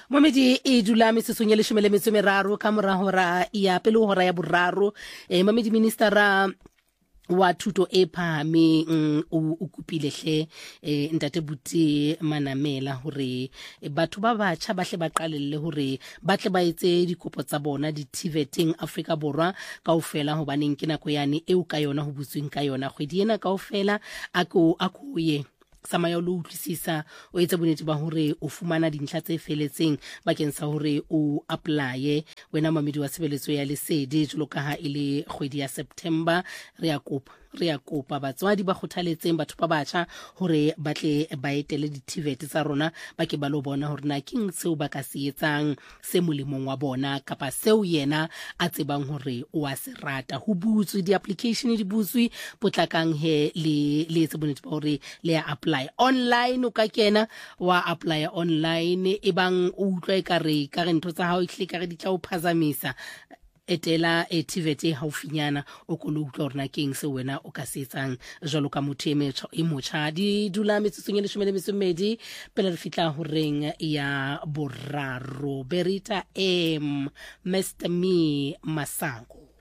Mamedi e dula mesesong ya 13 ka mora hora ya pele hora ya boraro. Mamedi ministera wa thuto e phahameng o kupile hle ntate Buti Manamela hore batho ba batjha ba hle ba qalelle hore ba tle ba etse dikopo tsa bona di-TVET Afrika Borwa kaofela hobaneng ke nako yane eo ka yona ho butsweng ka yona kgwedi ena kaofela a ko ye samaya lo utlwisisa o etsa bonnete ba hore o fumana dintlha tse feletseng bakeng sa hore o applye wena mamedi wa sebeletso ya lesedi jalo ka ha ile kgwedi ya September re ya kopa batswadi ba kgothaletseng batho ba batjha hore ba tle ba etele di-TVET tsa rona ba ke ba lo bona hore na keng seo ba ka se etsang se molemong wa bona kapa seo yena a tsebang hore o a se rata ho butswe di-application di butswe potlakang he le etse bonnete ba hore le ya apply online o ka kena wa apply online e bang o utlwa ka re ntho tsa hao ihle ka re di tla o phazamisa etela TVET haufinyana o kolo utlwa hore na keng se wena o ka se etsang jwalo ka motho e motjha di dula metsotso e 12 pele re fitla ho reng ya boraro Berita Mr. Me Masango.